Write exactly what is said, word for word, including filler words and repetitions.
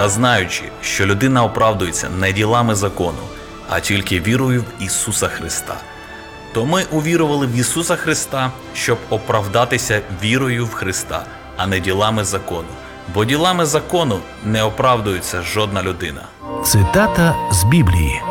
та знаючи, що людина оправдується не ділами закону, а тільки вірою в Ісуса Христа. То ми увірували в Ісуса Христа, щоб оправдатися вірою в Христа, а не ділами закону. Бо ділами закону не оправдується жодна людина. Цитата з Біблії.